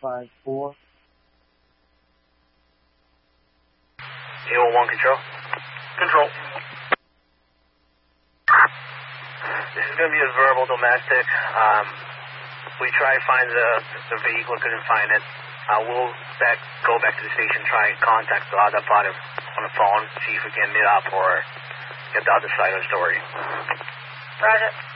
554. 801 Control. Control. This is going to be a verbal domestic. We tried to find the vehicle, couldn't find it. We'll go back to the station, try and contact the other party on the phone, see if we can meet up or get the other side of the story. Roger.